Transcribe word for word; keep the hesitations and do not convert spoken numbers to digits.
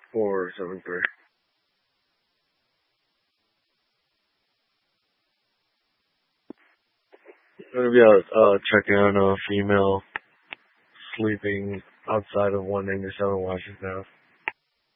four seven three. Gonna be out uh, checking on a female sleeping outside of one ninety-seven Washington Ave.